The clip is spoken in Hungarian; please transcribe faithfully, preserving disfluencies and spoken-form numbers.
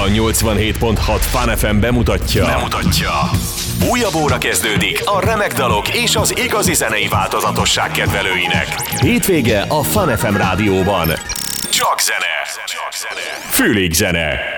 A nyolcvanhét pont hat Fun ef em bemutatja. Bemutatja. Újabb óra kezdődik a remek dalok és az igazi zenei változatosság kedvelőinek. Hétvége a Fun ef em rádióban. Csak zene. Csak zene. Fülig zene.